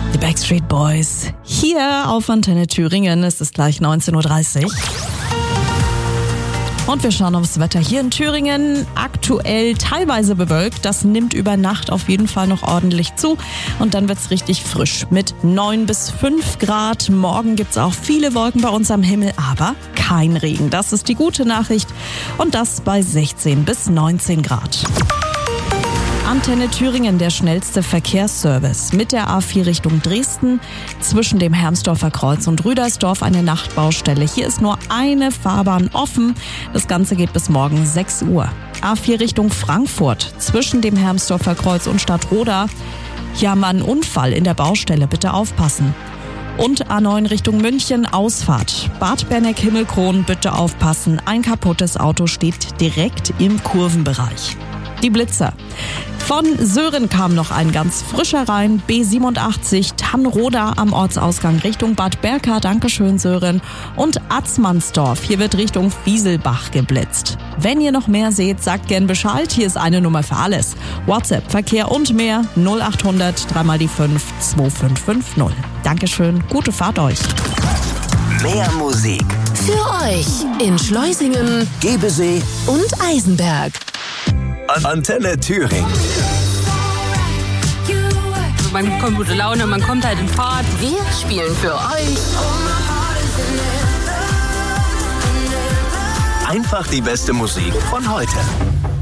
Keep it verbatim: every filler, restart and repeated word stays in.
Die Backstreet Boys hier auf Antenne Thüringen. Es ist gleich neunzehn Uhr dreißig. Und wir schauen aufs Wetter hier in Thüringen. Aktuell teilweise bewölkt. Das nimmt über Nacht auf jeden Fall noch ordentlich zu. Und dann wird's richtig frisch mit neun bis fünf Grad. Morgen gibt's auch viele Wolken bei uns am Himmel, aber kein Regen. Das ist die gute Nachricht. Und das bei sechzehn bis neunzehn Grad. Antenne Thüringen, der schnellste Verkehrsservice. Mit der A vier Richtung Dresden, zwischen dem Hermsdorfer Kreuz und Rüdersdorf eine Nachtbaustelle. Hier ist nur eine Fahrbahn offen. Das Ganze geht bis morgen sechs Uhr. A vier Richtung Frankfurt, zwischen dem Hermsdorfer Kreuz und Stadtroda. Hier haben wir einen Unfall in der Baustelle, bitte aufpassen. Und A neun Richtung München, Ausfahrt. Bad Berneck-Himmelkron, bitte aufpassen. Ein kaputtes Auto steht direkt im Kurvenbereich. Die Blitzer. Von Sören kam noch ein ganz frischer rein. B siebenundachtzig, Tannroda am Ortsausgang Richtung Bad Berka. Dankeschön, Sören. Und Atzmannsdorf. Hier wird Richtung Wieselbach geblitzt. Wenn ihr noch mehr seht, sagt gern Bescheid. Hier ist eine Nummer für alles. WhatsApp, Verkehr und mehr. null achthundert, drei mal die fünf, zwei fünf fünf null. Dankeschön. Gute Fahrt euch. Mehr Musik für euch in Schleusingen, Gebesee und Eisenberg. Antenne Thüringen. Man bekommt gute Laune, man kommt halt in Fahrt. Wir spielen für euch Einfach die beste Musik von heute.